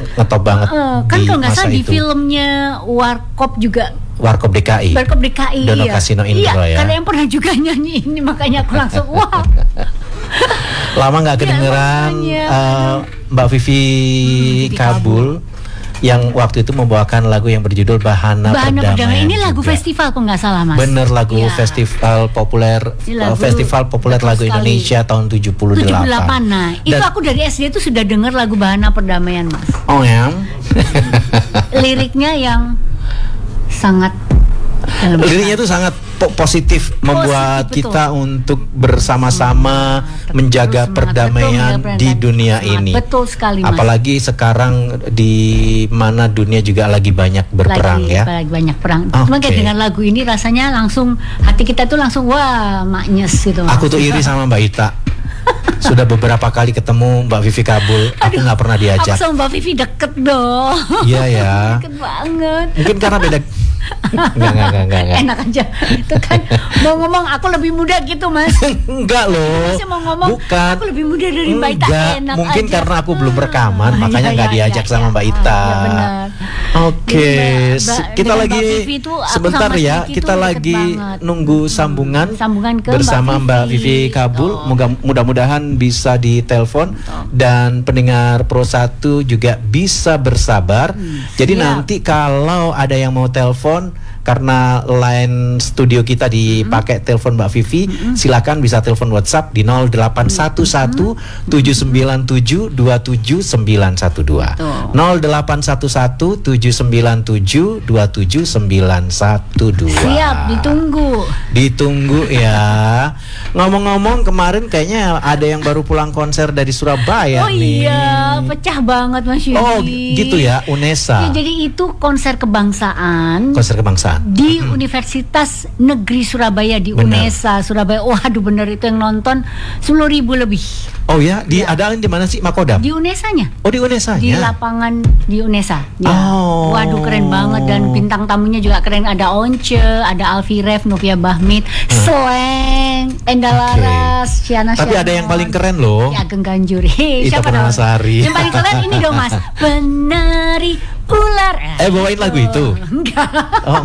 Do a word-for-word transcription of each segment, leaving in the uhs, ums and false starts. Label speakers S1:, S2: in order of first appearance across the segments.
S1: ngetop banget.
S2: Uh, kan
S1: di
S2: kalau nggak salah di
S1: itu.
S2: filmnya Warkop juga.
S1: Warkop D K I.
S2: Warkop D K I.
S1: Dono
S2: Iya.
S1: Kasino Indro
S2: Iya,
S1: ya.
S2: karena yang pernah juga nyanyi ini makanya aku langsung wah.
S1: Lama nggak kedengeran
S2: ya,
S1: uh, Mbak Vivi hmm, Kabul yang waktu itu membawakan lagu yang berjudul Bahana,
S2: Bahana
S1: Perdamaian.
S2: Perdamaian. Ini lagu
S1: juga.
S2: festival kok nggak salah Mas.
S1: Bener, lagu
S2: ya.
S1: festival populer
S2: lagu
S1: festival populer lagu sekali. Indonesia tahun tujuh puluh delapan.
S2: tujuh puluh delapan. Nah, Dan, itu aku dari S D itu sudah dengar lagu Bahana Perdamaian Mas.
S1: Oh ya.
S2: Liriknya yang sangat
S1: Liriknya itu sangat po- positif, positif membuat betul. kita untuk bersama-sama hmm, menjaga semangat, perdamaian betul, di dunia semangat, ini.
S2: Betul sekali, Mas.
S1: Apalagi sekarang di mana dunia juga lagi banyak berperang
S2: lagi,
S1: ya.
S2: Lagi banyak perang.
S1: Okay.
S2: Cuma kayak dengan lagu ini rasanya langsung hati kita tuh langsung wah maknyes gitu.
S1: Aku tuh iri sama Mbak Ita. Sudah beberapa kali ketemu Mbak Vivi Kabul, aku nggak pernah diajak.
S2: Aku sama Mbak Vivi deket dong.
S1: Iya ya.
S2: Deket banget.
S1: Mungkin karena beda. Enggak, enggak, enggak, enggak.
S2: Enak aja. Itu kan mau ngomong aku lebih muda gitu, Mas.
S1: Enggak loh.
S2: Masih mau ngomong
S1: bukan.
S2: Aku lebih muda dari Mbak Ita. Enak
S1: mungkin
S2: aja.
S1: Karena aku belum rekaman, ah, makanya nggak
S2: iya,
S1: diajak
S2: iya,
S1: sama Mbak Ita.
S2: Ah, ya benar.
S1: Oke, okay. kita lagi
S2: itu,
S1: sebentar ya, kita lagi banget. nunggu sambungan,
S2: sambungan ke
S1: bersama Mbak Vivi, Mbak Vivi Kabul. Oh. Mudah-mudahan bisa ditelepon oh. dan pendengar Pro satu juga bisa bersabar. Hmm. Jadi Siap. nanti kalau ada yang mau telepon, karena line studio kita dipakai hmm. telepon Mbak Vivi, hmm. silakan bisa telepon WhatsApp di nol delapan satu satu tujuh sembilan tujuh dua tujuh sembilan satu dua nol delapan satu satu tujuh sembilan tujuh dua tujuh sembilan satu dua.
S2: Siap, ditunggu.
S1: Ditunggu ya. Ngomong-ngomong, kemarin kayaknya ada yang baru pulang konser dari Surabaya
S2: oh,
S1: nih.
S2: iya, pecah banget Mas Yudi.
S1: Oh, gitu ya, UNESA.
S2: Ya, jadi itu konser kebangsaan.
S1: Konser kebangsaan
S2: di hmm. Universitas Negeri Surabaya di bener. UNESA Surabaya. Waduh bener itu yang nonton sepuluh ribu lebih.
S1: Oh ya, di ya. Adain di mana sih Makodam?
S2: Di UNESA-nya.
S1: Oh di UNESA-nya.
S2: Di lapangan di UNESA. Ya.
S1: Oh.
S2: Waduh keren banget dan bintang tamunya juga keren. Ada Once, ada Alfi Ref, Novia Bahmit, hmm. Sleng, Enda Laras, okay. Syana.
S1: Tapi
S2: Syanon.
S1: Ada yang paling keren loh.
S2: Ya Ageng Ganjur. Hey,
S1: Ita Purnamasari.
S2: Yang paling keren ini dong Mas. Penari ular.
S1: Eh bawain lagu itu?
S2: Enggak.
S1: Oh.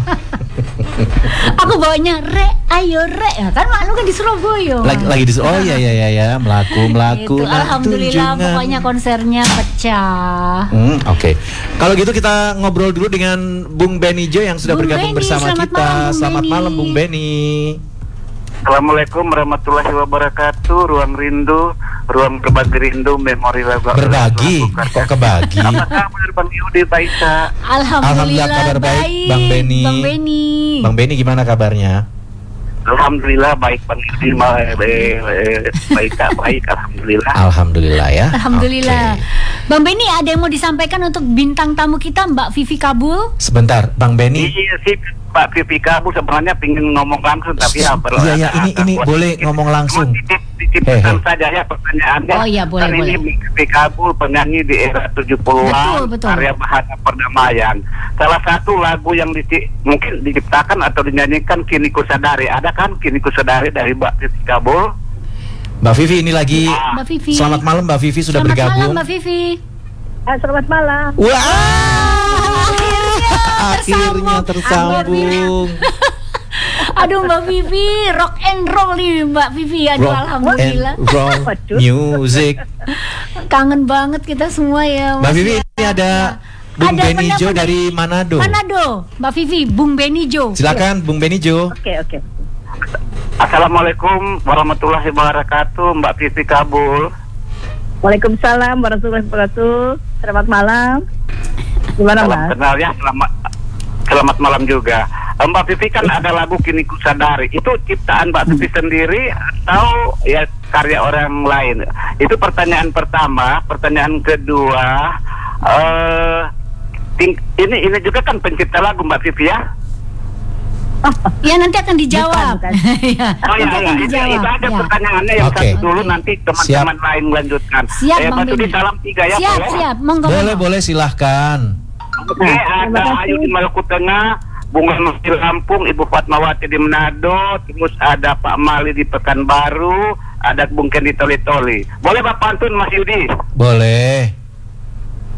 S2: Aku bawanya re, ayo re, ya, kan malu kan di Surabaya.
S1: Lagi, lagi di oh ya ya ya ya melaku melaku.
S2: Gitu. Alhamdulillah tunjungan. Pokoknya konsernya pecah.
S1: Hmm, Oke, okay. Kalau gitu kita ngobrol dulu dengan Bung Benny Jo yang sudah
S2: Bung
S1: bergabung
S2: Benny,
S1: bersama
S2: selamat
S1: kita.
S2: Malam,
S1: selamat
S2: Benny.
S1: malam Bung Benny.
S3: Assalamualaikum warahmatullahi wabarakatuh. Ruang rindu, ruang berbagi rindu, memori lagu.
S1: Berbagi, kok kebagi?
S3: Apa kabar Bang Yudi, Baisa?
S2: Alhamdulillah,
S1: Alhamdulillah kabar baik, baik. Bang Benny.
S2: Bang Benny.
S1: Bang Benny gimana kabarnya?
S3: Alhamdulillah baik Bang Yudi, baik tak baik, alhamdulillah.
S1: Alhamdulillah ya.
S2: Alhamdulillah. Okay. Bang Benny ada yang mau disampaikan untuk bintang tamu kita Mbak Vivi Kabul?
S1: Sebentar, Bang Benny.
S3: Iya sih. Pak Vivi Kabul sebenarnya pingin ngomong langsung tapi ya perlu.
S1: Iya ya, ini ini boleh ngomong langsung.
S3: Titipkan saja ya pertanyaannya.
S2: Oh iya boleh
S3: kan
S2: boleh.
S3: Ini Vivi Kabul penyanyi di era tujuh puluhan, karya Bahana Perdamaian. Salah satu lagu yang di, mungkin diciptakan atau dinyanyikan Kini Ku Sadari. Ada kan Kini Ku Sadari dari Mbak Vivi Kabul?
S1: Mbak Vivi ini lagi.
S2: Mbak Vivi.
S1: Selamat malam Mbak Vivi sudah
S2: selamat
S1: bergabung.
S2: Selamat malam Mbak Vivi.
S4: Ah, selamat malam.
S1: Wah.
S2: Akhirnya
S1: tersambung. tersambung.
S2: Aduh Mbak Vivi, rock and roll nih Mbak Vivi. Aduh rock alhamdulillah.
S1: And roll music.
S2: Kangen banget kita semua ya.
S1: Mbak Vivi ini ada Bung ada Benny Jo dari Manado.
S2: Manado, Mbak Vivi, Bung Benny Jo.
S1: Silakan Bung Benny Jo.
S4: Oke okay, oke. Okay.
S3: Assalamualaikum warahmatullahi wabarakatuh, Mbak Vivi Kabul.
S4: Waalaikumsalam warahmatullahi wabarakatuh. Selamat malam. Gimana Mas?
S3: Kenal ya, selamat selamat malam juga. Mbak Vivi kan ada lagu Kini Ku Sadari. Itu ciptaan Mbak Vivi sendiri atau ya karya orang lain? Itu pertanyaan pertama. Pertanyaan kedua, uh, ting- ini ini juga kan pencipta lagu Mbak Vivi ya?
S2: Ya nanti akan dijawab.
S4: Bukan, bukan.
S2: ya,
S3: oh ya, ya. Itu, itu ada ya. Pertanyaannya yang okay. satu dulu, nanti teman-teman lain melanjutkan.
S2: Siap,
S3: eh,
S2: Bang
S3: Bang Benny. Salam tiga ya.
S2: Siap,
S3: boleh?
S2: siap. Monggo.
S1: Boleh, boleh silahkan.
S3: Oke, okay, ada Ayu di Maluku Tengah, Bunga di Lampung, Ibu Fatmawati di Manado, terus ada Pak Mali di Pekanbaru, ada Bung Ken di Toli-Toli. Boleh Pak pantun Mas Yudi?
S1: Boleh.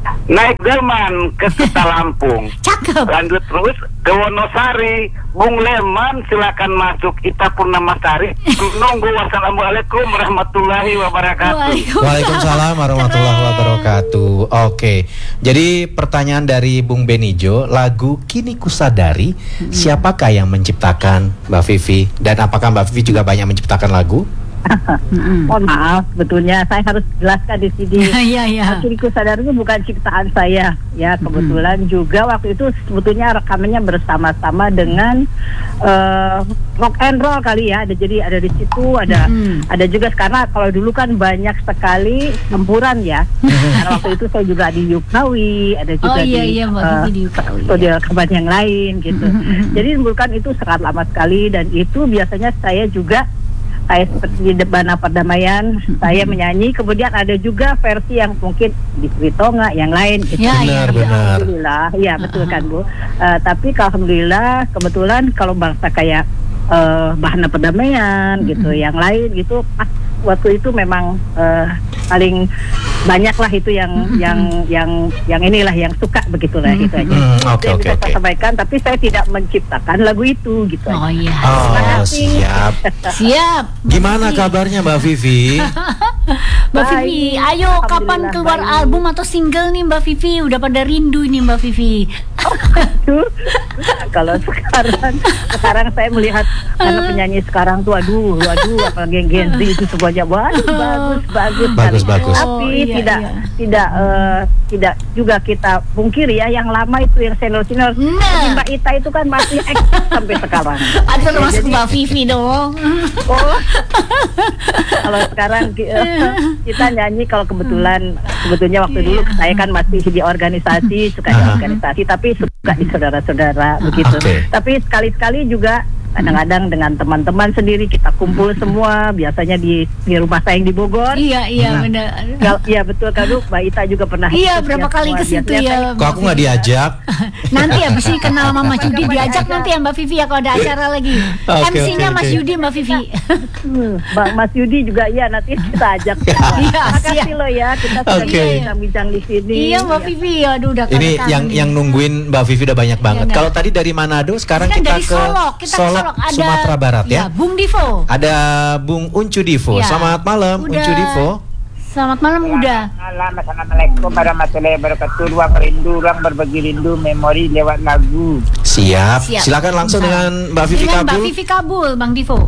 S3: naik delman ke Kota Lampung.
S2: Cakep.
S3: Lanjut terus ke Wonosari, Bung Leman silakan masuk. Ita Purnamasari menunggu. Wassalamualaikum warahmatullahi wabarakatuh.
S1: Waalaikumsalam warahmatullahi wabarakatuh. Oke, jadi pertanyaan dari Bung Benijo, lagu Kini Kusadari, hmm. siapakah yang menciptakan, Mbak Vivi? Dan apakah Mbak Vivi juga banyak menciptakan lagu?
S4: Mohon maaf, sebetulnya saya harus jelaskan di sini.
S2: Iya, iya.
S4: Kini Kusadari itu bukan ciptaan saya, ya kebetulan mm-hmm. juga waktu itu sebetulnya rekamannya bersama-sama dengan uh, rock and roll kali ya. Ada jadi ada di situ, ada mm-hmm. ada juga karena kalau dulu kan banyak sekali campuran ya. Karena waktu itu saya juga di Yuknawi, ada juga
S2: oh, iya,
S4: di
S2: iya,
S4: uh,
S2: di Yuknawi,
S4: studio rekaman yang lain gitu. Mm-hmm. Jadi bukan itu sangat lama sekali dan itu biasanya saya juga saya seperti di Debana Perdamaian, hmm. saya menyanyi. Kemudian ada juga versi yang mungkin di Switonga, yang lain. Gitu.
S2: Ya,
S1: benar,
S2: ya.
S1: benar.
S4: Alhamdulillah, ya betul uh-huh. kan Bu. Uh, tapi alhamdulillah, kebetulan kalau bangsa kayak uh, Bahana Perdamaian, hmm. gitu, yang lain gitu, pas waktu itu memang uh, paling banyak lah itu yang mm-hmm. yang yang yang inilah yang suka begitulah mm-hmm. gitu aja.
S1: Mm, okay,
S4: okay, bisa
S1: okay.
S4: saya sampaikan, tapi saya tidak menciptakan lagu itu gitu.
S2: Oh
S4: aja.
S2: iya.
S1: Oh siap.
S2: Siap.
S1: Gimana kabarnya Mbak Vivi?
S2: Mbak Vivi, ayo kapan keluar baik. album atau single nih Mbak Vivi? Udah pada rindu nih Mbak Vivi.
S4: Aduh, kalau sekarang sekarang saya melihat karena penyanyi sekarang tuh aduh, aduh apalagi Gen Z itu semuanya bagus, bagus, bagus,
S1: bagus, bagus.
S4: Tapi
S2: oh, iya,
S4: tidak
S2: iya.
S4: tidak uh, tidak juga kita pungkiri ya yang lama itu yang senior-senior.
S2: Nah.
S4: Mbak Ita itu kan masih eksis sampai sekarang.
S2: Ada
S4: ya,
S2: masuk
S4: jadi,
S2: Mbak Vivi dong.
S4: Oh, kalau sekarang uh, kita nyanyi kalau kebetulan sebetulnya waktu dulu saya kan masih di organisasi, suka di organisasi, tapi suka di saudara-saudara begitu.
S1: Okay.
S4: Tapi sekali-sekali juga kadang-kadang dengan teman-teman sendiri kita kumpul semua, biasanya di di rumah saya yang di Bogor.
S2: Iya, iya
S4: nah,
S2: benar.
S4: Iya betul kan, Mbak Ita juga pernah.
S2: Iya, berapa kali ke situ ya.
S1: Kok aku nggak diajak?
S2: Nanti ya mesti kenal sama Mas Yudi, diajak nanti ya Mbak Vivi ya kalau ada acara lagi.
S1: Okay,
S2: M C-nya
S1: okay,
S2: Mas
S1: okay.
S2: Yudi, Mbak Vivi.
S4: Mbak Mas Yudi juga iya nanti kita ajak.
S2: Iya,
S4: makasih loh ya kita sudah
S1: okay.
S4: bincang-bincang di sini.
S2: Iya Mbak Vivi, aduh udah
S1: ini yang nih. yang nungguin Mbak Vivi udah banyak banget.
S2: Ya,
S1: kalau tadi dari Manado, sekarang
S2: kan
S1: kita
S2: dari
S1: ke
S2: Solok, kita
S1: Solok,
S2: ke Solok. Ada,
S1: Sumatera Barat ya.
S2: Ya, Bung Divo.
S1: Ada Bung Uncu Divo.
S2: Ya.
S1: Selamat malam,
S2: Udah.
S1: Uncu Divo.
S2: Selamat malam udah.
S5: Malam, assalamualaikum warahmatullahi wabarakatuh. Ruang rindu, ruang berbagi rindu, memori lewat lagu.
S1: Siap.
S2: Siap.
S1: Silakan langsung
S2: Bisa.
S1: dengan Mbak Vivi
S2: dengan
S1: Kabul.
S2: Mbak Vivi Kabul, Bang Divo.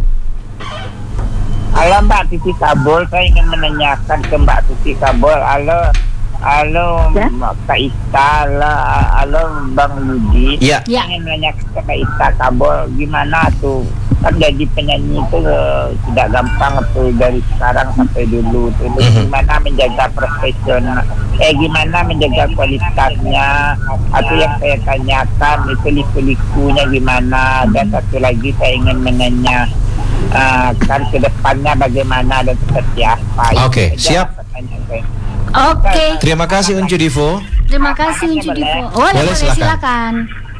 S5: Halo Mbak Vivi Kabul, saya ingin menanyakan ke Mbak Vivi Kabul. Halo, halo
S4: ya?
S5: Kak Ita, halo, halo Bang Yudi.
S1: Ya.
S2: Ya.
S5: Saya ingin menanyakan ke Kak Ita Kabul, gimana tuh? Kan jadi penyanyi itu uh, tidak gampang tuh dari sekarang sampai dulu tuh. Gimana menjaga profesional, eh gimana menjaga kualitasnya? Atau yang saya tanyakan itu liku-likunya gimana? Dan satu lagi saya ingin menanya uh, kan ke depannya bagaimana dan seperti apa?
S1: Oke, okay, siap.
S2: Oke. Okay.
S1: Terima kasih Uncu Divo.
S2: Terima kasih Uncu Divo. Oh, boleh, boleh silakan. silakan.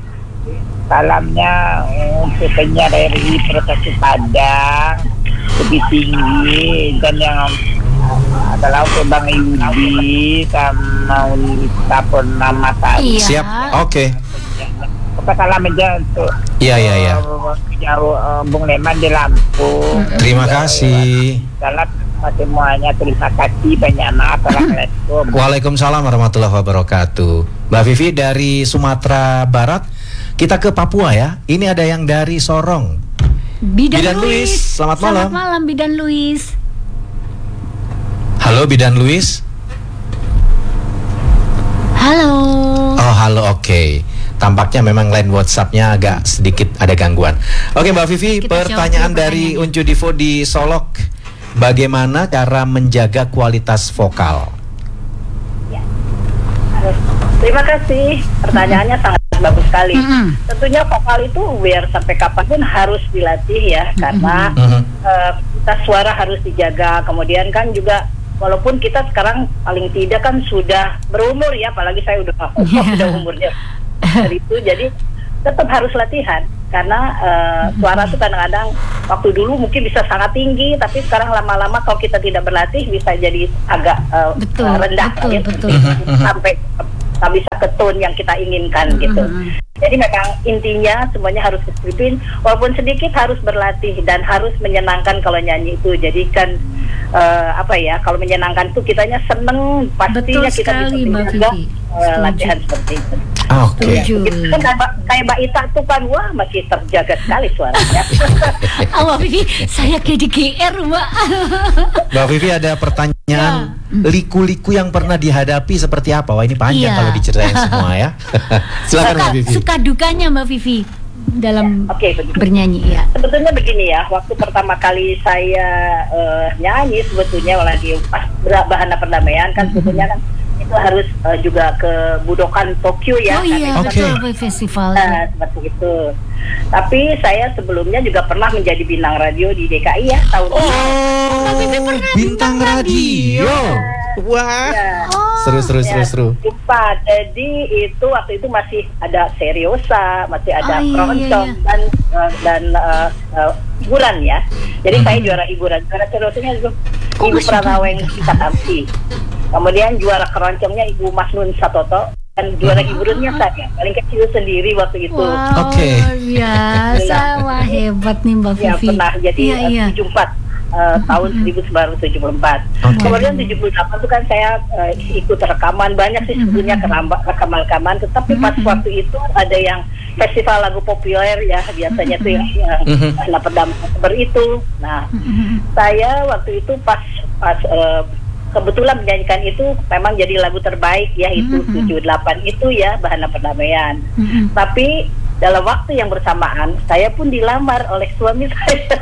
S5: Salamnya untuk penyiar R I Provinsi Padang lebih tinggi, dan yang adalah untuk Bang Yudi sama Unita Purnamasari.
S2: Iya.
S1: Siap, oke. Okay.
S5: Salam aja untuk
S1: Iya, iya, iya.
S5: jauh uh, Bung Leman di Lampung.
S1: Terima kasih.
S5: Salam semuanya, terima kasih, banyak maaf. Assalamualaikum.
S1: Waalaikumsalam warahmatullahi wabarakatuh. Mbak Vivi dari Sumatera Barat. Kita ke Papua ya. Ini ada yang dari Sorong.
S2: Bidan,
S1: Bidan Luis. Luis. Selamat malam.
S2: Selamat malam Bidan Luis.
S1: Halo Bidan Luis.
S2: Halo.
S1: Oh halo, oke. Okay. Tampaknya memang line WhatsApp-nya agak sedikit ada gangguan. Oke Mbak Vivi,
S2: Kita
S1: pertanyaan dari Uncu Divo di Solok. Bagaimana cara menjaga kualitas vokal?
S4: Ya. Terima kasih. Pertanyaannya sangat bagus sekali. Mm-hmm. Tentunya vokal itu biar sampai kapanpun harus dilatih ya, mm-hmm. karena mm-hmm. uh, kita suara harus dijaga. Kemudian kan juga walaupun kita sekarang paling tidak kan sudah berumur ya, apalagi saya udah yeah. udah umurnya dari itu, jadi tetap harus latihan. karena uh, suara tuh kadang-kadang waktu dulu mungkin bisa sangat tinggi, tapi sekarang lama-lama kalau kita tidak berlatih bisa jadi agak uh,
S2: betul,
S4: uh, rendah
S2: betul,
S4: ya,
S2: betul.
S4: sampai tak bisa ke tone yang kita inginkan gitu. Jadi memang intinya semuanya harus disiplin, walaupun sedikit harus berlatih dan harus menyenangkan kalau nyanyi itu. Jadi kan uh, apa ya, kalau menyenangkan itu kitanya seneng, pastinya
S2: Betul
S4: kita
S2: sekali,
S4: bisa
S2: Mbak
S4: menjaga
S2: Vivi.
S4: uh, latihan seperti itu.
S1: Oke.
S2: Setuju.
S4: Gitu kan kayak Mbak- kayak Mbak Ita tuh kan, wah masih terjaga sekali suaranya.
S2: Ah, Mbak Vivi, saya kayak di G R, Mbak.
S1: Mbak Vivi ada pertanyaan, liku-liku yang pernah dihadapi seperti apa? Wah, ini panjang
S2: Iya.
S1: kalau diceritain semua ya. Silakan
S2: suka,
S1: Mbak Vivi.
S2: suka dukanya Mbak Vivi dalam
S4: Oke, begitu.
S2: bernyanyi ya.
S4: Sebetulnya begini ya, waktu pertama kali saya uh, nyanyi sebetulnya lagi pas ber- Bahana Perdamaian kan sebetulnya kan itu harus uh, juga ke Budokan Tokyo ya.
S2: Oh iya,
S4: karena
S1: Oke.
S2: betul, festival.
S4: Nah, seperti itu. Tapi saya sebelumnya juga pernah menjadi bintang radio di D K I ya tahun ini.
S1: Oh, bintang radio. Wah.
S4: Ya.
S1: Seru seru seru
S4: Ya,
S1: seru.
S4: Empat. Jadi itu waktu itu masih ada seriosa, masih ada
S2: Oh, iya,
S4: keroncong
S2: iya, iya.
S4: dan uh, dan uh, uh, hiburan ya. Jadi saya juara hiburan. Juara seriosanya itu
S2: Kok
S4: Ibu
S2: masih
S4: Pranaweng
S2: ada?
S4: Sita Kamsi. Kemudian juara keroncongnya Ibu Masnun Satoto dan juara hiburannya saya paling kecil sendiri waktu itu.
S2: Wow,
S1: Oke.
S2: luar biasa. Wah, hebat nih Mbak
S4: Ya
S2: Vivi.
S4: pernah jadi
S2: Iya,
S4: uh,
S2: iya.
S4: tujuh puluh empat uh, tahun seribu sembilan ratus tujuh puluh empat.
S1: Oke.
S4: Kemudian tujuh puluh delapan itu kan saya uh, ikut rekaman banyak sih sebetulnya keramba- rekaman-rekaman, tetapi pas waktu itu ada yang festival lagu populer ya biasanya tuh yang
S1: Mhm.
S4: yang Perdamaian Oktober itu. Nah, saya waktu itu pas pas uh, kebetulan menyanyikan itu memang jadi lagu terbaik ya itu tujuh puluh delapan itu ya Bahana Perdamaian.
S2: Mm-mm.
S4: Tapi dalam waktu yang bersamaan saya pun dilamar oleh suami saya.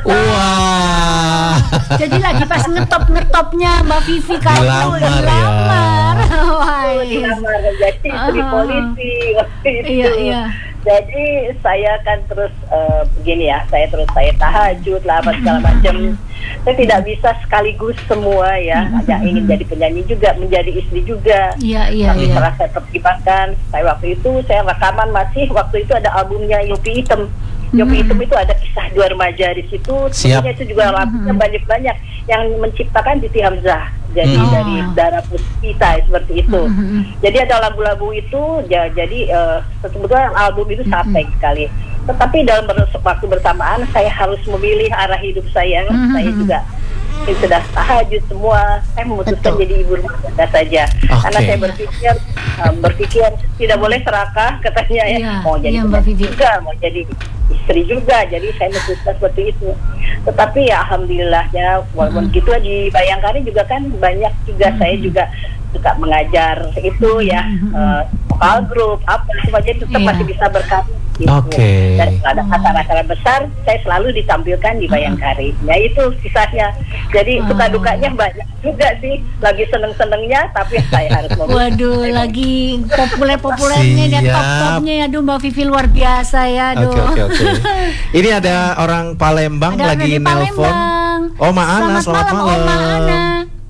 S1: Wah.
S2: Jadi lagi pas ngetop-ngetopnya Mbak Vivi kamu
S1: Dilamar ya.
S2: dilamar. Wah,
S4: Oh, dilamar jadi istri
S2: Ah.
S4: polisi waktu itu.
S2: Iya, iya.
S4: Jadi saya kan terus eh, begini ya, saya terus saya tahajud lah apa segala macam. Saya tidak bisa sekaligus semua ya. Ada ingin jadi penyanyi juga, menjadi istri juga.
S2: Iya, iya,
S4: Tapi
S2: iya.
S4: setelah saya pertimbangkan, saya waktu itu saya rekaman masih waktu itu ada albumnya Yopi Hitam. Yopi Hitam itu ada kisah dua remaja di situ.
S1: Siap.
S4: Sebetulnya itu juga lagunya banyak-banyak yang menciptakan Siti Hamzah. Jadi
S1: Hmm.
S4: dari Dara Puspita seperti itu. Jadi ada lagu-lagu itu ya, jadi eh, sebetulnya album itu sangat baik sekali. Tetapi dalam ber- waktu bersamaan saya harus memilih arah hidup saya.
S2: Mhm.
S4: Saya juga ini sudah tahajud semua. Saya memutuskan
S2: Betul.
S4: jadi ibu rumah tangga saja.
S1: Oke.
S4: Karena saya berpikir eh, berpikir tidak boleh serakah katanya ya.
S2: Iya,
S4: Mau jadi
S2: iya, Mbak
S4: penyanyi
S2: Vivi.
S4: juga, mau jadi istri juga. Jadi saya memutuskan seperti itu. Tetapi ya alhamdulillahnya walaupun gitu di Bayangkari juga kan banyak juga saya juga suka mengajar itu ya eh, vokal grup apa semua, jadi tetap
S2: Iya.
S4: masih bisa berkarya gitu.
S1: Oke.
S4: Dan ada acara-acara besar saya selalu ditampilkan di Bayangkari. Ya itu kisahnya. Jadi
S2: Oh.
S4: suka dukanya banyak juga sih. Lagi seneng-senengnya tapi saya harus memilih.
S2: Waduh, lagi populer-populernya dan
S1: Siap.
S2: top-topnya ya. Aduh, Mbak Vivi luar biasa ya. Aduh.
S1: Oke oke oke. Ini ada orang Palembang
S2: Ada
S1: lagi
S2: dari
S1: nelpon.
S2: Palembang.
S1: Oma Ana, selamat malam.
S2: Oma Ana.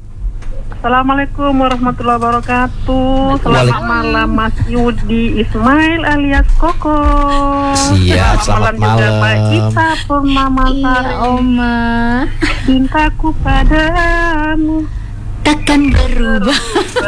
S6: Assalamualaikum warahmatullahi wabarakatuh. Selamat
S1: Waalaikum-
S6: malam Mas Yudi Ismail alias Koko.
S1: Siap, selamat
S6: juga
S1: malam.
S6: Pak Ita Purnama
S2: Iya,
S6: Sari.
S2: Oma.
S6: Cintaku padamu
S2: Takkan berubah.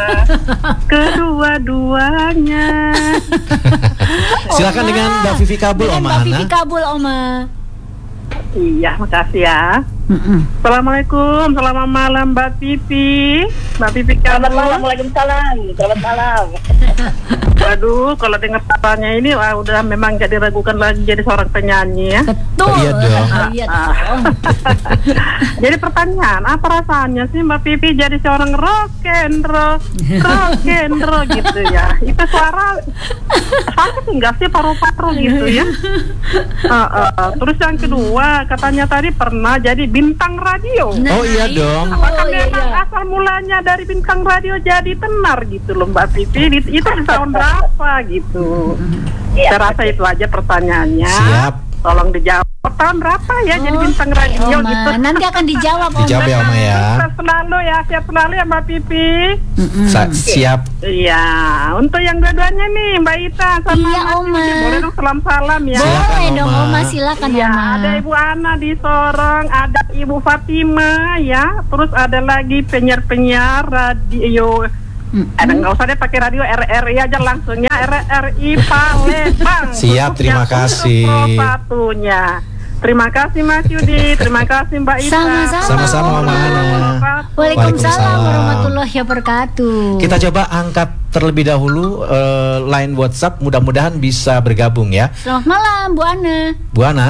S6: kedua-duanya.
S1: Silakan dengan Mbak Vivi Kabul,
S2: Dengan
S1: Oma
S2: Mbak
S1: Ana.
S2: Vivi Kabul, Oma.
S6: Iya, makasih ya.
S2: Mm-mm.
S6: Assalamualaikum, selamat malam Mbak Vivi. Mbak Vivi
S4: Selamat
S6: Kabul.
S4: malam, Waalaikumsalam. Selamat malam.
S6: Waduh, kalau dengar suaranya ini wah, udah memang gak diragukan lagi jadi seorang penyanyi ya.
S2: Betul.
S1: Iya dong.
S2: Iya
S6: Ah.
S2: dong.
S6: Jadi pertanyaan, apa rasanya sih Mbak Vivi jadi seorang rock and roll, rock and roll gitu ya? Itu suara sakit enggak sih paru-paru gitu ya? Ah, ah, ah. Terus yang kedua, katanya tadi pernah jadi bintang radio.
S2: Nah,
S1: Oh, iya
S2: itu.
S1: dong.
S6: Apakah
S2: iya,
S6: memang
S2: iya.
S6: asal mulanya dari bintang radio jadi tenar gitu loh Mbak Vivi? Itu di tahun berapa gitu?
S4: Iya.
S6: Saya rasa itu aja pertanyaannya.
S1: Siap.
S6: tolong dijawab. Tahun berapa ya jadi bintang radio
S2: Oma.
S6: gitu?
S2: Nanti akan dijawab, Oma.
S1: Dijawab ya, Oma ya.
S6: Sukses selalu ya, siap selalu ya Mbak Pipi.
S1: Sa- siap.
S6: Iya, untuk yang dua-duanya nih Mbak Ita sama
S2: Iya,
S6: Mas
S2: Oma.
S6: Yudi, boleh dong salam-salam ya.
S1: Silakan,
S2: Boleh dong,
S1: Oma.
S2: Oma, silakan,
S6: Iya,
S2: Oma.
S6: ada Ibu Ana di Sorong, ada Ibu Fatima ya, terus ada lagi penyiar-penyiar radio.
S2: Mm-mm.
S6: Ada nggak usah deh pakai radio, R R I aja langsungnya, R R I Palembang.
S1: Siap, terima
S6: Khususnya
S1: kasih.
S6: untuk satunya. Terima kasih Mas Yudi, terima kasih Mbak Ita.
S2: Sama-sama.
S1: Sama-sama, Mama Ana.
S2: Waalaikumsalam
S1: Waalaikumsalam.
S2: warahmatullahi wabarakatuh.
S1: Kita coba angkat terlebih dahulu eh, line WhatsApp, mudah-mudahan bisa bergabung ya.
S2: Selamat malam, Bu Ana.
S1: Bu Ana.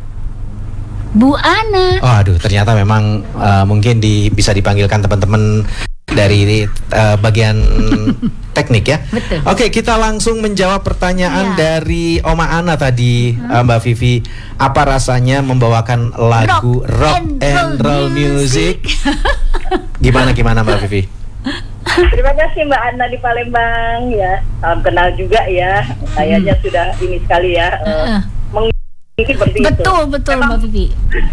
S2: Bu Ana.
S1: Oh, aduh, ternyata memang eh, mungkin di, bisa dipanggilkan teman-teman dari eh, bagian teknik ya.
S2: Betul.
S1: Oke, kita langsung menjawab pertanyaan
S2: Iya.
S1: dari Oma Ana tadi, eh, Mbak Vivi. Apa rasanya membawakan lagu rock,
S2: Rock
S1: and,
S2: and
S1: roll
S2: roll
S1: music? Gimana gimana Mbak Vivi?
S7: Terima kasih Mbak Ana di Palembang ya. Salam kenal juga ya. Kayaknya sudah ini sekali ya.
S2: Heeh.
S7: Uh, mengikuti seperti itu.
S2: Betul, betul,
S7: Memang,
S2: Mbak Vivi.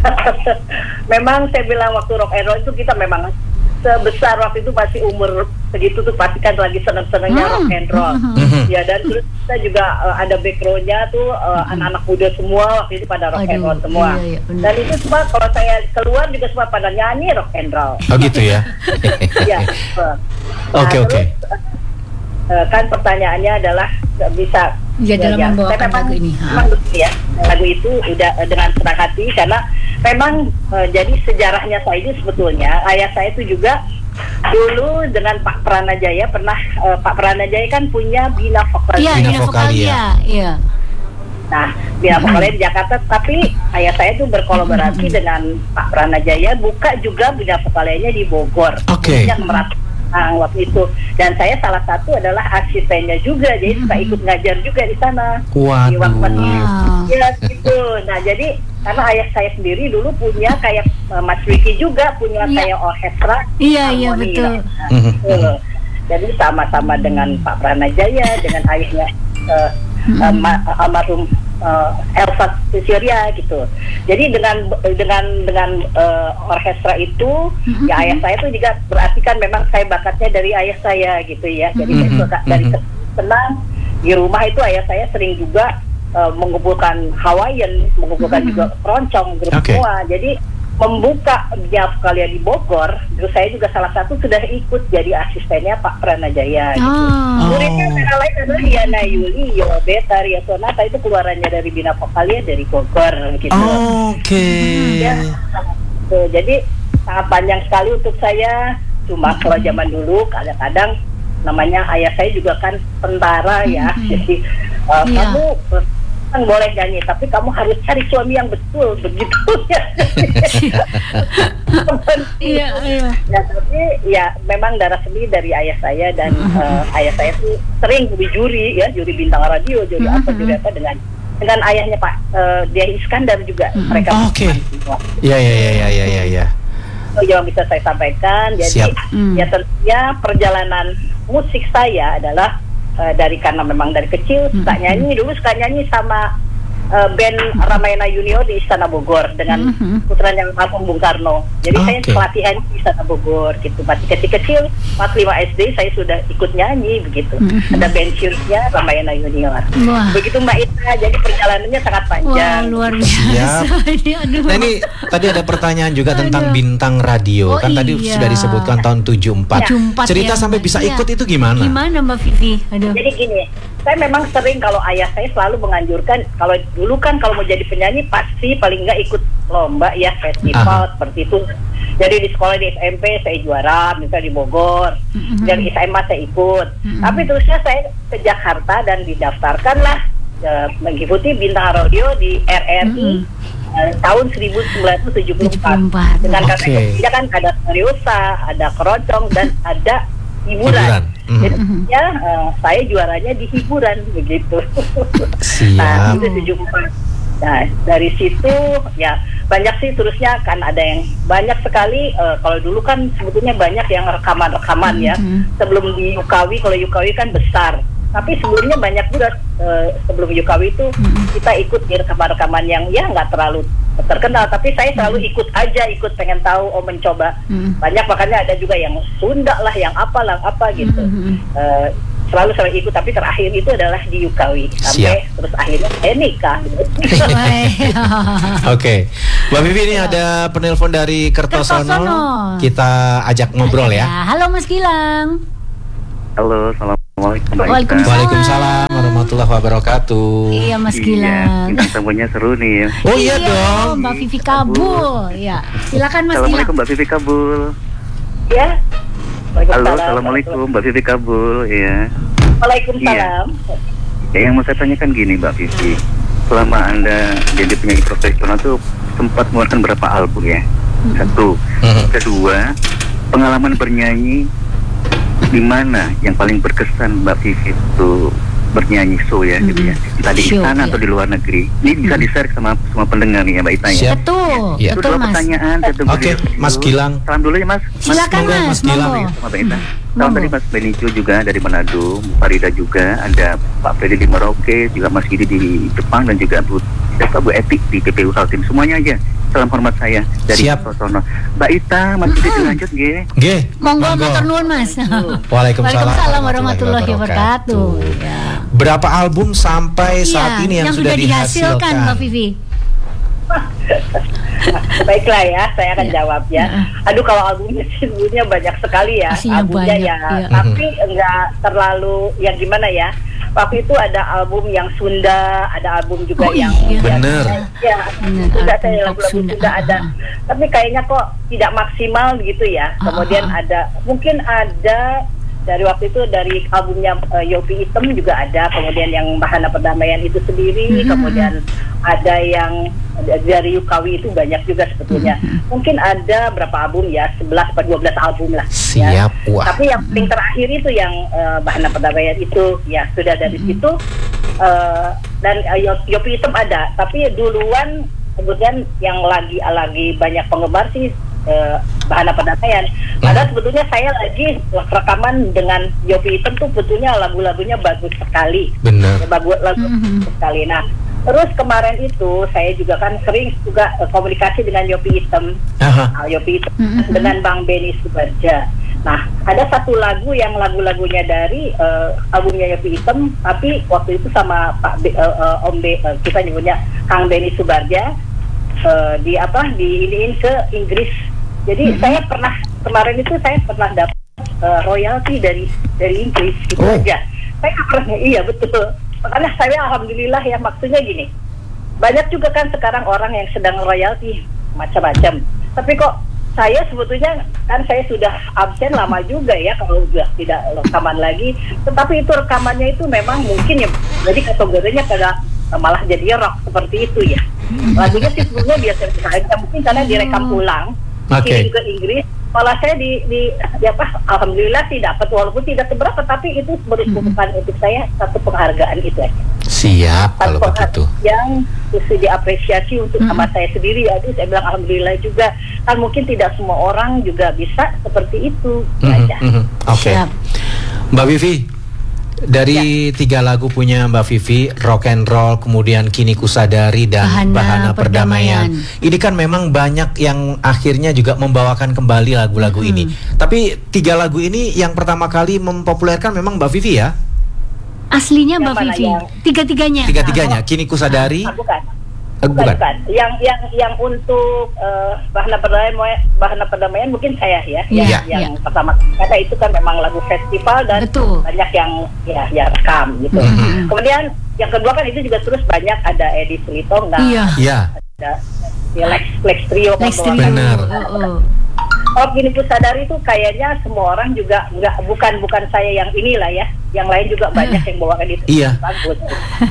S7: memang saya bilang waktu rock and roll itu kita memang sebesar waktu itu pasti umur segitu tuh pasti kan lagi seneng-senengnya
S2: Hmm.
S7: rock and roll.
S1: Mhm.
S7: Ya, dan terus kita juga uh, ada backgroundnya tuh uh, anak-anak muda semua waktu itu pada rock and
S2: Aduh,
S7: roll semua.
S2: iya, iya, benar.
S7: Dan itu semua kalau saya keluar juga semua pada nyanyi rock and roll.
S1: Oh gitu ya.
S7: Ya.
S1: Oke, oke.
S7: Uh, kan pertanyaannya adalah nggak bisa
S2: Ya, dalam membawakan
S7: saya memang,
S2: lagu ini, ha.
S7: memang betul ya lagu itu udah uh, dengan senang hati karena memang uh, jadi sejarahnya saya itu sebetulnya ayah saya itu juga dulu dengan Pak Pranajaya pernah uh, Pak Pranajaya kan punya Bina Vokalia.
S2: Iya,
S1: Bina
S2: Bina
S1: Vokalia.
S2: Vokalia. Iya.
S7: Nah, Bina Vokalia di Jakarta, tapi ayah saya itu berkolaborasi dengan Pak Pranajaya buka juga Bina Vokalianya di Bogor.
S1: Oke.
S7: Yang merat- Nah, waktu itu dan saya salah satu adalah asistennya juga, jadi suka ikut ngajar juga di sana.
S1: Waduh.
S7: Di waktu
S2: Wow.
S7: ya gitu. Nah, jadi karena ayah saya sendiri dulu punya kayak uh, Mas Wiki juga punya
S2: Iya.
S7: kayak orkestra.
S2: Iya, iya,
S7: harmoni.
S2: betul.
S7: Nah,
S1: Mhm.
S7: betul. Jadi sama-sama dengan Pak Pranajaya, dengan ayahnya uh, uh, ma- almarhum uh, Elsa Surya gitu. Jadi dengan dengan dengan uh, orkestra itu,
S2: Mhm.
S7: ya ayah saya itu juga berarti kan memang saya bakatnya dari ayah saya gitu ya. Jadi saya
S1: Mhm.
S7: suka dari
S1: Mhm.
S7: kecil senang di rumah itu ayah saya sering juga uh, mengumpulkan Hawaiian, mengumpulkan
S2: Mhm.
S7: juga keroncong grup
S1: Oke.
S7: semua. Jadi membuka Bina Vokalia di Bogor, terus saya juga salah satu sudah ikut jadi asistennya Pak Pranajaya. Gitu.
S2: Oh.
S7: Muridnya antara lain adalah Yana Yuli, Yo Beta, Ria Sonata itu keluarannya dari Bina Vokalia dari Bogor gitu.
S1: Oke.
S7: Ya, tuh, jadi sangat panjang sekali untuk saya. Cuma kalau zaman dulu kadang-kadang namanya ayah saya juga kan tentara ya,
S2: Mhm.
S7: jadi uh,
S2: Iya.
S7: kamu kan boleh nyanyi, tapi kamu harus cari suami yang betul begitu ya.
S2: Iya, iya.
S7: Ya, tapi ya memang darah sendiri dari ayah saya dan uh, ayah saya tuh sering di juri ya, juri bintang radio, juri apa, juri apa dengan dengan ayahnya Pak uh, Dia Iskandar juga mereka.
S1: Oh, oke.
S7: semua.
S1: Ya ya ya ya ya ya ya.
S7: Itu yang bisa saya sampaikan. Jadi
S1: Siap.
S2: Hmm.
S7: ya tentunya perjalanan musik saya adalah uh, dari karena memang dari kecil suka nyanyi, dulu suka nyanyi sama uh, band Ramayana Junior di Istana Bogor dengan
S2: Mhm.
S7: putranya almarhum Bung Karno. Jadi saya
S1: Oke.
S7: pelatihan di Istana Bogor gitu. Masih kecil-kecil, kelas lima S D saya sudah ikut nyanyi begitu.
S2: Mhm.
S7: Ada band cheersnya Ramayana Junior.
S2: Wah.
S7: Begitu Mbak Ita. Jadi perjalanannya sangat
S2: Wah,
S7: panjang.
S2: luar biasa. Ini, aduh.
S1: Nah ini tadi ada pertanyaan juga tentang
S2: Aduh.
S1: bintang radio.
S2: Oh,
S1: Kan tadi
S2: iya.
S1: sudah disebutkan tahun tujuh puluh empat.
S2: tujuh puluh empat
S1: Cerita
S2: ya,
S1: sampai
S2: Mbak.
S1: bisa
S2: Iya.
S1: ikut itu gimana?
S2: Gimana Mbak Vivi? Aduh.
S7: Jadi gini, saya memang sering kalau ayah saya selalu menganjurkan kalau dulu kan kalau mau jadi penyanyi pasti paling nggak ikut lomba ya, festival
S1: Aha.
S7: seperti itu. Jadi di sekolah di S M P saya juara, misalnya di Bogor,
S2: Mhm.
S7: dan S M A saya ikut.
S2: Mhm.
S7: Tapi terusnya saya ke Jakarta dan didaftarkanlah eh, mengikuti bintang radio di R R I
S2: Mhm.
S7: eh, tahun seribu sembilan ratus tujuh puluh empat.
S2: tujuh puluh empat.
S7: Dengan
S1: Oke.
S7: kategorinya kan ada seriosa, ada keroncong dan ada
S1: Hiburan.
S7: hiburan.
S1: Mhm.
S7: Jadi ya, eh, saya juaranya di hiburan begitu. Nah,
S1: Siap.
S7: itu tujuh puluh empat. Nah, dari situ ya banyak sih terusnya kan ada yang banyak sekali eh, kalau dulu kan sebetulnya banyak yang rekaman-rekaman ya.
S2: Mhm.
S7: Sebelum di Yukawi, kalau Yukawi kan besar. tapi sebelumnya banyak juga uh, sebelum Yukawi itu hmm. kita ikut di rekaman-rekaman yang ya nggak terlalu terkenal, tapi saya selalu ikut aja, ikut pengen tahu, oh mencoba. Hmm. Banyak, makanya ada juga yang Sunda lah, yang apalah apa gitu. Hmm. Uh, selalu selalu ikut, tapi terakhir itu adalah di Yukawi sampai Siap. terus akhirnya saya nikah.
S1: Oke, okay. Mbak Vivi, ini ya. ada penelpon dari Kertosono. Kertosono. Kita ajak ngobrol ya.
S2: ya. Halo Mas Gilang.
S3: Halo, assalamualaikum.
S2: Waalaikumsalam.
S1: Waalaikumsalam warahmatullahi wabarakatuh.
S2: Iya Mas Gilang.
S3: Iya, tamunya seru nih.
S1: Oh iya, iya dong.
S2: Mbak Vivi Kabul. Ya, silakan Mas Gilang.
S3: Assalamualaikum Mbak Vivi Kabul.
S7: Ya.
S3: Halo, assalamualaikum Mbak Vivi Kabul. Ya.
S7: Waalaikumsalam.
S3: Ya, yang mau saya tanyakan gini Mbak Vivi, selama Anda jadi penyanyi profesional tuh sempat mengeluarkan berapa album ya? Hmm. Satu. Hmm. Kedua, pengalaman bernyanyi di mana yang paling berkesan Mbak Vivi itu bernyanyi show ya, hmm. gitu ya, entah di istana atau di luar negeri. Ini bisa di-share sama semua pendengar nih ya Mbak Ita ya.
S2: Betul,
S1: ya.
S3: Itu
S2: betul
S3: dua pertanyaan.
S1: Oke, okay, Mas Gilang.
S3: Salam dulu ya Mas.
S2: Silakan Mas,
S1: Mas Gilang
S2: ya,
S3: sama Mbak Ita. Salam dari Mas Benicio juga dari Manado, Farida juga, ada Pak Freddy di Merauke, juga Mas Gidi di Jepang, dan juga Bu Siapa Bu Etik di P P U Kaltim. Semuanya aja. Salam hormat saya dari Kertosono. Mbak Ita, Mas Gidi dilanjut nggih.
S1: Nggih.
S2: Monggo matur nuwun Mas.
S1: Waalaikumsalam
S2: warahmatullahi wabarakatuh. Ya.
S1: Berapa album sampai
S2: ya,
S1: saat ini yang, yang sudah dihasilkan, dihasilkan
S2: Mbak Vivi?
S7: Baiklah ya, saya akan ya. jawab ya. Aduh, kalau albumnya sebenarnya banyak sekali ya,
S2: Asinya
S7: albumnya
S2: banyak,
S7: ya,
S2: ya.
S7: tapi enggak terlalu yang gimana ya. Waktu itu ada album yang Sunda, ada album juga
S2: oh,
S7: yang
S2: iya.
S1: bener.
S7: Ya, Sunda, saya lagu-lagu Sunda. Sunda ada. Tapi kayaknya kok tidak maksimal begitu ya. Kemudian uh-huh. ada, mungkin ada dari waktu itu dari albumnya uh, Yopi Item juga ada, kemudian yang Bahana Perdamaian itu sendiri, mm-hmm. kemudian ada yang dari Yukawi itu banyak juga sebetulnya. Mm-hmm. Mungkin ada berapa album ya, sebelas atau dua belas album lah.
S1: Siap,
S7: ya.
S1: wah.
S7: Tapi yang paling terakhir itu yang uh, Bahana Perdamaian itu ya sudah dari mm-hmm. situ uh, dan uh, Yopi Item ada, tapi duluan kemudian yang lagi lagi banyak penggemar sih Uh, Bahana Perdamaian. Padahal sebetulnya saya lagi rekaman dengan Yopi Item tuh sebetulnya lagu-lagunya bagus sekali.
S1: Benar.
S7: Bagus lagu mm-hmm. sekali. Nah, terus kemarin itu saya juga kan sering juga uh, komunikasi dengan Yopi Item, uh, Yopi Item mm-hmm. dengan Bang Benny Subarja. Nah, ada satu lagu yang lagu-lagunya dari uh, albumnya Yopi Item, tapi waktu itu sama Pak B, uh, uh, Om B, uh, kita nyebutnya Kang Benny Subarja. Uh, di apa di iniin ke Inggris. Jadi mm-hmm. saya pernah kemarin itu saya pernah dapat uh, royalti dari dari Inggris gitu oh. aja. Saya pernah iya betul. Makanya saya alhamdulillah ya, maksudnya gini. Banyak juga kan sekarang orang yang sedang royalti macam-macam. Tapi kok saya sebetulnya kan saya sudah absen lama juga ya kalau sudah tidak rekaman lagi. Tetapi itu rekamannya itu memang mungkin ya jadi kategorinya pada malah jadi rock seperti itu ya. Lagunya sih sebetulnya biasa-biasa aja, mungkin karena direkam ulang,
S1: okay.
S7: dikirim ke Inggris. Malah saya di, di ya apa, alhamdulillah sih dapat, walaupun tidak seberapa, tapi itu merupakan untuk saya satu penghargaan itu aja.
S1: Siap kalau begitu.
S7: Yang mesti diapresiasi untuk sama hmm. saya sendiri, ya itu saya bilang alhamdulillah juga. Kan mungkin tidak semua orang juga bisa seperti itu.
S1: Hmm,
S7: aja.
S1: Hmm, Oke, okay. Mbak Vivi. Dari ya. tiga lagu punya Mbak Vivi, Rock and Roll, kemudian Kini Kusadari dan Bahana, Bahana Perdamaian. Perdamaian. Ini kan memang banyak yang akhirnya juga membawakan kembali lagu-lagu hmm. ini. Tapi tiga lagu ini yang pertama kali mempopulerkan memang Mbak Vivi ya?
S2: Aslinya Mbak Vivi.
S7: Yang...
S2: Tiga-tiganya.
S1: Tiga-tiganya. Kini Kusadari.
S7: Ah, bukan.
S1: Uh,
S7: bukan,
S1: bukan.
S7: bukan. Yang yang yang untuk uh, Bahana Perdamaian, Bahana Perdamaian mungkin saya ya,
S2: ya
S7: yang,
S2: ya.
S7: yang pertama, karena itu kan memang lagu festival dan
S2: Betul.
S7: banyak yang ya ya rekam gitu.
S1: Mm-hmm.
S7: Kemudian yang kedua kan itu juga terus banyak ada Edi Selitonga,
S2: iya.
S1: Ya.
S7: ada ya, Lex Lex Trio,
S2: Lex Trio.
S1: Benar.
S2: Oh, oh.
S7: Oh, Kini Kusadari itu kayaknya semua orang juga nggak, bukan bukan saya yang inilah ya, yang lain juga banyak yang bawakan itu.
S1: Iya.
S7: Bagus.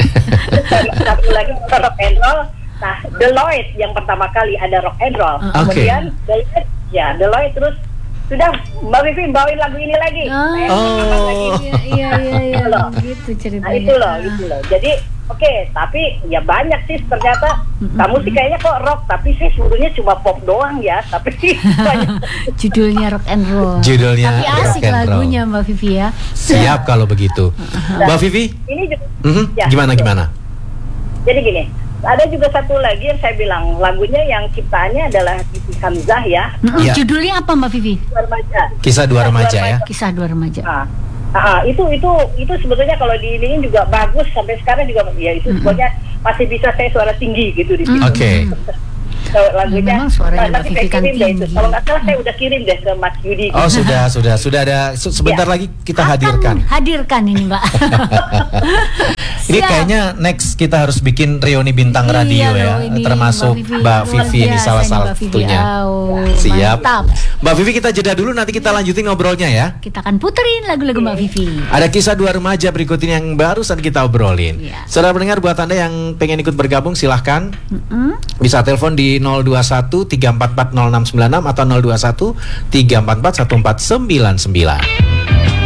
S7: Satu lagi rock and roll. Nah, Deloitte yang pertama kali ada rock and roll.
S1: Okay.
S7: Kemudian Deloitte, ya Deloitte terus sudah Mbak Vivi bawain lagu ini lagi.
S2: Oh,
S7: Saya
S1: oh.
S7: lagi.
S2: Iya iya iya, iya.
S7: Loh.
S2: Gitu ceritanya.
S7: Nah, itu loh, itu loh. Jadi Oke, tapi ya banyak sih ternyata. Kamu sih kayaknya kok rock, tapi sih sebetulnya cuma pop doang ya. Tapi sih banyak.
S2: Judulnya rock and roll.
S1: Judulnya
S2: tapi asik
S1: rock and roll.
S2: lagunya Mbak Vivi ya.
S1: Siap kalau begitu. Mbak Vivi,
S7: Ini juga,
S1: mhm,
S7: ya,
S1: gimana
S7: betul.
S1: gimana?
S7: Jadi gini, ada juga satu lagi yang saya bilang lagunya yang ciptaannya adalah Siti Hamzah ya.
S2: Mm-mm,
S1: Iya.
S2: Judulnya apa Mbak Vivi?
S7: Dua remaja.
S1: Kisah dua remaja ya.
S2: Kisah dua remaja.
S7: Nah, ah, itu itu itu sebetulnya kalau di ini juga bagus sampai sekarang juga ya itu sebetulnya masih bisa saya suara tinggi gitu di situ.
S1: Oke.
S7: So, lagunya,
S2: Memang suaranya
S7: nanti
S2: Mbak
S7: saya
S2: Vivi kan
S7: kirim deh itu.
S2: tinggi.
S7: Kalau nggak salah saya udah kirim deh ke Mas Yudi.
S1: Oh sudah sudah sudah ada se- sebentar
S7: Ya.
S1: lagi kita
S2: Akan
S1: hadirkan.
S2: hadirkan ini Mbak.
S1: Ini
S2: Siap.
S1: kayaknya next kita harus bikin reuni bintang
S2: Iya
S1: radio
S2: loh,
S1: ya,
S2: ini
S1: termasuk
S2: Mbak Vivi.
S1: Mbak
S2: Luar
S1: Vivi ini
S2: biasa
S1: salah
S2: ini Mbak Vivi.
S1: satunya.
S2: Oh,
S1: Siap.
S2: mantap.
S1: Mbak Vivi kita jeda dulu, nanti kita lanjutin ngobrolnya ya.
S2: Kita akan puterin lagu-lagu Mbak Vivi.
S1: Ada kisah dua remaja berikut ini yang barusan kita obrolin.
S2: Iya.
S1: Saudara pendengar, buat Anda yang pengen ikut bergabung silahkan
S2: Mm-mm.
S1: bisa telepon di nol dua satu tiga empat empat nol enam sembilan enam atau nol dua satu tiga empat empat satu empat sembilan sembilan.